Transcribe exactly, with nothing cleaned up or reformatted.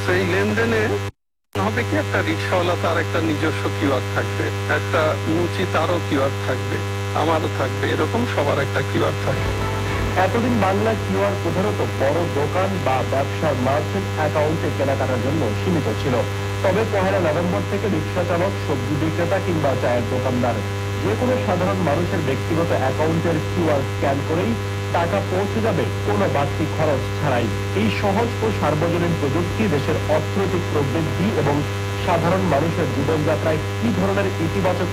সেই লেনদেনে হবে কি, একটা রিক্সাওয়ালা তার একটা নিজস্ব কিউআর থাকবে, একটা মুচি তারও কিউআর থাকবে, আমারও থাকবে, এরকম সবার একটা কিউআর থাকবে। এতদিন বাংলা কিউআর প্রধানত বড় দোকান বা ব্যবসার মার্চেন্ট অ্যাকাউন্টে কেনাকাটার জন্য সীমিত ছিল। তবে পহেলা নভেম্বর থেকে রিক্সা চালক, সবজি বিক্রেতা কিংবা চায়ের দোকানদার যে কোনো সাধারণ মানুষের ব্যক্তিগত অ্যাকাউন্টের কিউআর স্ক্যান করেই টাকা পৌঁছে যাবে কোনো বাড়তি খরচ ছাড়াই। এই সহজ ও সার্বজনীন প্রযুক্তি দেশের অর্থনৈতিক প্রবৃদ্ধি এবং সাধারণ মানুষের জীবনযাত্রায় কি ধরনের ইতিবাচক